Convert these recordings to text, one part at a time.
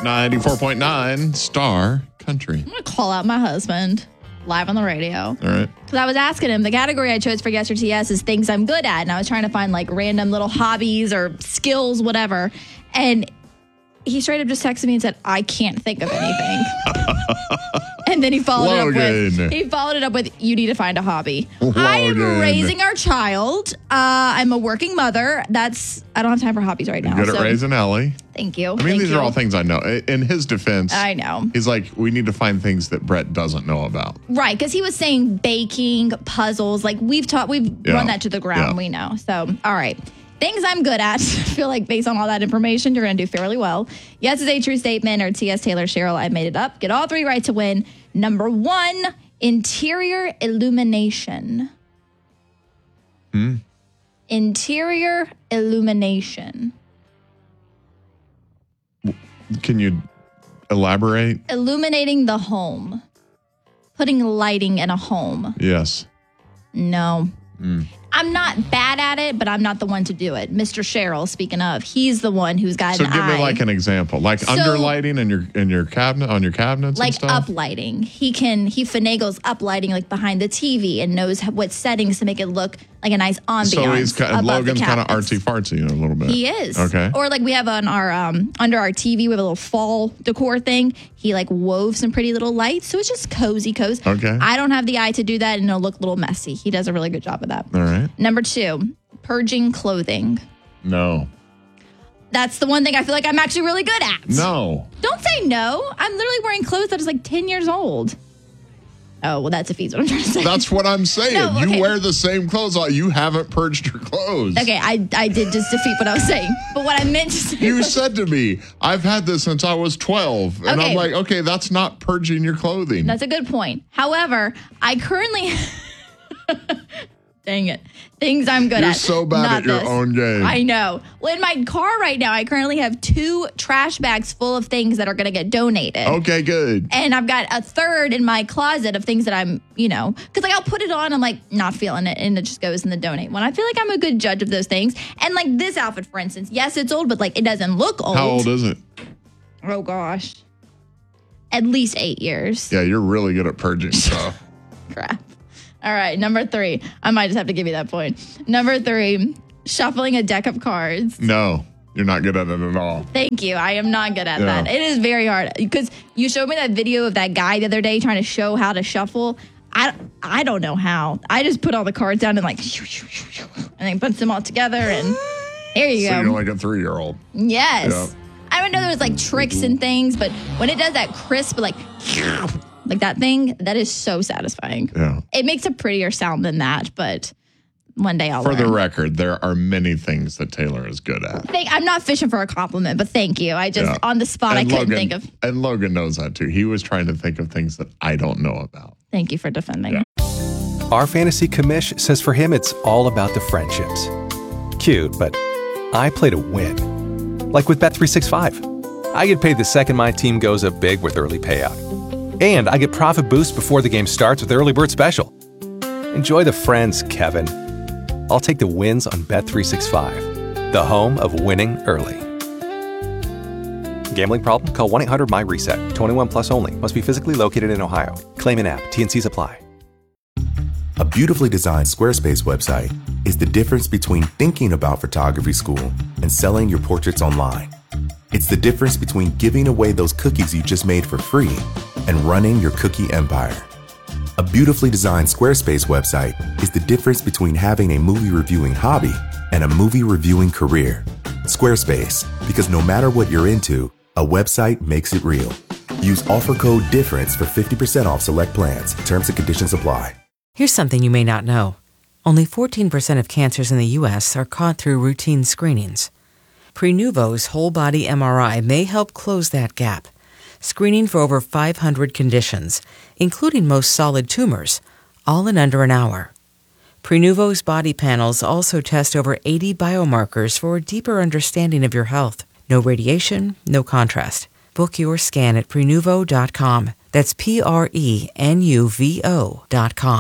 94.9 Star Country. I'm going to call out my husband live on the radio. All right. Because I was asking him, the category I chose for Yes or TS is things I'm good at. And I was trying to find like random little hobbies or skills, whatever. And he straight up just texted me and said, I can't think of anything. And then he followed it up with, you need to find a hobby. I'm raising our child. I'm a working mother. I don't have time for hobbies right now. Good at raising Ellie. Thank you. I mean, these are all things I know. In his defense, I know. He's like, we need to find things that Brett doesn't know about. Right, because he was saying baking, puzzles. Like we've run that to the ground. We know. So, all right. Things I'm good at. I feel like based on all that information, you're going to do fairly well. Yes is a true statement, or T.S. Taylor, Cheryl, I made it up. Get all three right to win. Number 1, interior illumination. Interior illumination. Can you elaborate? Illuminating the home. Putting lighting in a home. Yes. No. I'm not bad at it, but I'm not the one to do it. Mr. Cheryl, speaking of, he's the one who's got an eye. So give me like an example, like underlighting in your cabinet, on your cabinets, like and stuff? uplighting. He finagles uplighting like behind the TV and knows what settings to make it look like a nice ambiance. So Logan's kind of artsy fartsy a little bit. He is. Okay. Or like we have on our under our TV, we have a little fall decor thing. He like wove some pretty little lights, so it's just cozy. Okay. I don't have the eye to do that, and it'll look a little messy. He does a really good job of that. All right. Number 2, purging clothing. No. That's the one thing I feel like I'm actually really good at. No. Don't say no. I'm literally wearing clothes that is like 10 years old. Oh, well, that defeats what I'm trying to say. That's what I'm saying. No, okay. You wear the same clothes. You haven't purged your clothes. Okay, I did just defeat what I was saying. But what I meant to say You said to me, I've had this since I was 12. And I'm like, okay, that's not purging your clothing. That's a good point. However, I currently... Dang it. Things I'm good at. You're so bad at your own game. I know. Well, in my car right now, I currently have 2 trash bags full of things that are going to get donated. Okay, good. And I've got a third in my closet of things that I'm, because like I'll put it on, I'm like not feeling it, and it just goes in the donate one. I feel like I'm a good judge of those things. And like this outfit, for instance, yes, it's old, but like it doesn't look old. How old is it? Oh, gosh. At least 8 years. Yeah, you're really good at purging stuff. Crap. All right, number 3. I might just have to give you that point. Number 3, shuffling a deck of cards. No, you're not good at it at all. Thank you. I am not good at that. It is very hard because you showed me that video of that guy the other day trying to show how to shuffle. I don't know how. I just put all the cards down and like, and then puts them all together and there you go. So you're like a 3-year-old. Yes. Yeah. I don't know there's like tricks and things, but when it does that crisp, like that thing, that is so satisfying. Yeah. It makes a prettier sound than that, but one day I'll learn. For the record, there are many things that Taylor is good at. I'm not fishing for a compliment, but thank you. I just, on the spot, I couldn't think of. And Logan knows that too. He was trying to think of things that I don't know about. Thank you for defending. Yeah. Our fantasy commish says for him, it's all about the friendships. Cute, but I play to win. Like with Bet365. I get paid the second my team goes up big with early payout. And I get profit boost before the game starts with Early Bird Special. Enjoy the friends, Kevin. I'll take the wins on Bet365, the home of winning early. Gambling problem? Call 1-800-MY-RESET. 21 plus only. Must be physically located in Ohio. Claim an app. T&Cs apply. A beautifully designed Squarespace website is the difference between thinking about photography school and selling your portraits online. It's the difference between giving away those cookies you just made for free and running your cookie empire. A beautifully designed Squarespace website is the difference between having a movie reviewing hobby and a movie reviewing career. Squarespace, because no matter what you're into, a website makes it real. Use offer code DIFFERENCE for 50% off select plans. Terms and conditions apply. Here's something you may not know. Only 14% of cancers in the U.S. are caught through routine screenings. Prenuvo's whole-body MRI may help close that gap, screening for over 500 conditions, including most solid tumors, all in under an hour. Prenuvo's body panels also test over 80 biomarkers for a deeper understanding of your health. No radiation, no contrast. Book your scan at Prenuvo.com. That's Prenuvo.com.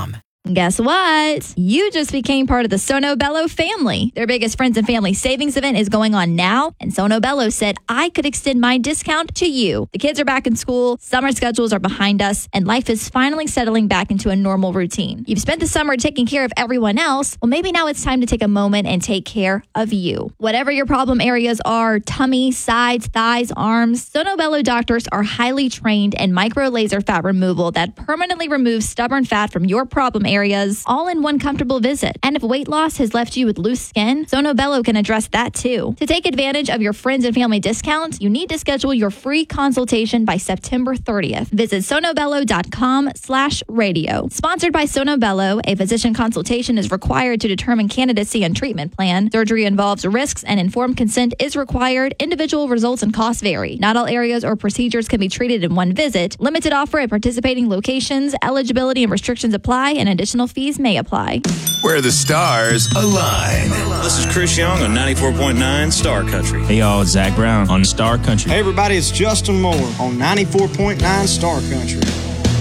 Guess what? You just became part of the Sono Bello family. Their biggest friends and family savings event is going on now, and Sono Bello said I could extend my discount to you. The kids are back in school, summer schedules are behind us, and life is finally settling back into a normal routine. You've spent the summer taking care of everyone else. Well, maybe now it's time to take a moment and take care of you. Whatever your problem areas are, tummy, sides, thighs, arms, Sono Bello doctors are highly trained in micro laser fat removal that permanently removes stubborn fat from your problem areas, all in one comfortable visit. And if weight loss has left you with loose skin, Sono Bello can address that too. To take advantage of your friends and family discounts, you need to schedule your free consultation by September 30th. Visit sonobello.com/radio. Sponsored by Sono Bello, a physician consultation is required to determine candidacy and treatment plan. Surgery involves risks and informed consent is required. Individual results and costs vary. Not all areas or procedures can be treated in one visit. Limited offer at participating locations. Eligibility and restrictions apply, and additional fees may apply. Where the stars align. This is Chris Young on 94.9 Star Country. Hey y'all, it's Zach Brown on Star Country. Hey everybody, it's Justin Moore on 94.9 Star Country.